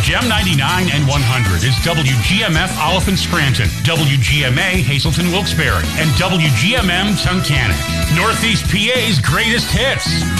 Gem 99 and 100 is WGMF Oliphant Scranton, WGMA Hazelton Wilkes-Barre, and WGMM Tunkhannock. Northeast PA's greatest hits.